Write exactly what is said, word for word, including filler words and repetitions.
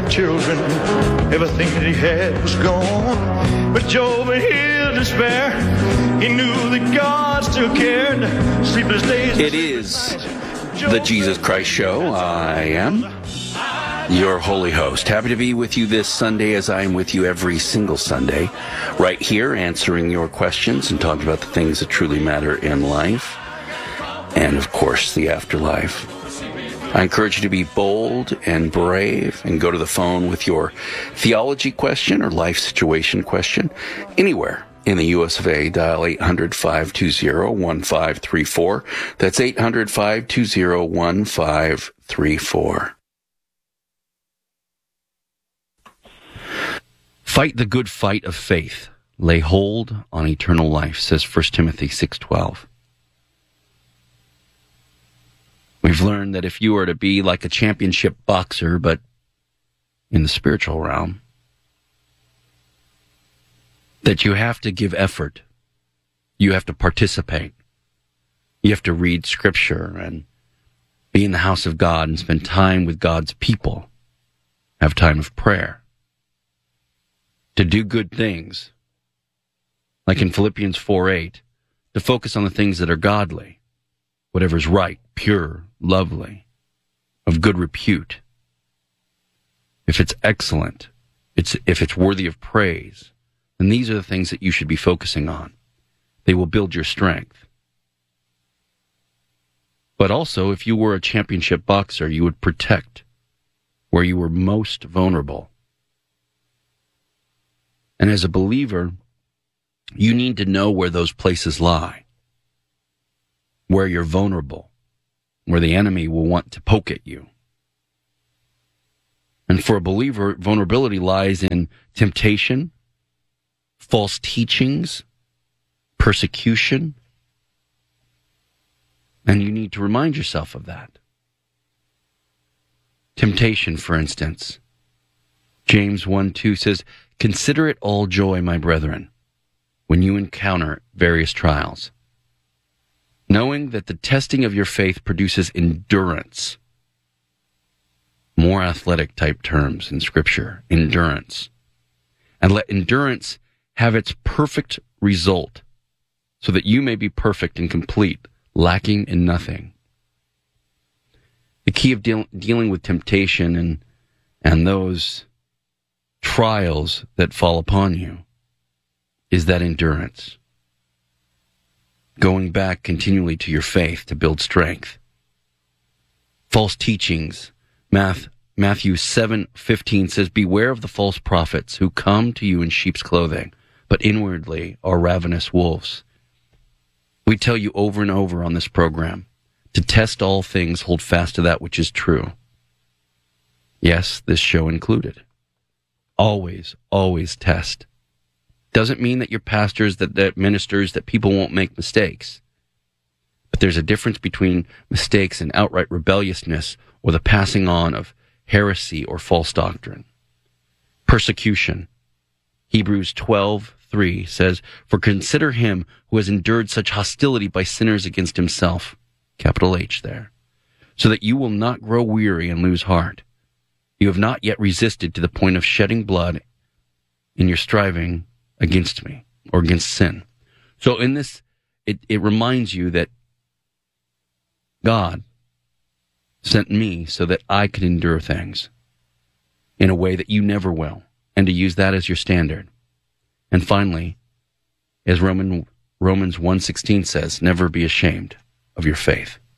children, everything that he had was gone. But Job in his despair, he knew that God still cared. Sleepless days. It is the Jesus Christ Show. I am your holy host. Happy to be with you this Sunday, as I am with you every single Sunday, right here, answering your questions and talking about the things that truly matter in life, and of course the afterlife. I encourage you to be bold and brave and go to the phone with your theology question or life situation question anywhere in the U S of A. Dial eight hundred, five two zero, one five three four. That's eight hundred, five two zero, one five three four. Fight the good fight of faith. Lay hold on eternal life, says First Timothy six twelve. We've learned that if you are to be like a championship boxer, but in the spiritual realm, that you have to give effort. You have to participate. You have to read Scripture and be in the house of God and spend time with God's people. Have time of prayer. To do good things. Like in Philippians four eight, to focus on the things that are godly, whatever's right, pure, lovely, of good repute. If it's excellent, it's if it's worthy of praise, then these are the things that you should be focusing on. They will build your strength. But also, if you were a championship boxer, you would protect where you were most vulnerable. And as a believer, you need to know where those places lie, where you're vulnerable, where the enemy will want to poke at you. And for a believer, vulnerability lies in temptation, false teachings, persecution, and you need to remind yourself of that. Temptation, for instance. James one two says, "Consider it all joy, my brethren, when you encounter various trials, knowing that the testing of your faith produces endurance." More athletic type terms in Scripture, endurance. "And let endurance have its perfect result, so that you may be perfect and complete, lacking in nothing." The key of deal- dealing with temptation and and those trials that fall upon you is that endurance. Going back continually to your faith to build strength. False teachings. Math, Matthew seven fifteen says, "Beware of the false prophets who come to you in sheep's clothing, but inwardly are ravenous wolves." We tell you over and over on this program to test all things, hold fast to that which is true. Yes, this show included. Always, always test. Doesn't mean that your pastors, that, that ministers, that people won't make mistakes. But there's a difference between mistakes and outright rebelliousness or the passing on of heresy or false doctrine. Persecution. Hebrews twelve three says, "For consider him who has endured such hostility by sinners against himself," capital H there, "so that you will not grow weary and lose heart. You have not yet resisted to the point of shedding blood in your striving against me," or against sin. So in this, it, it reminds you that God sent me so that I could endure things in a way that you never will, and to use that as your standard. And finally, as Roman, Romans one sixteen says, never be ashamed of your faith.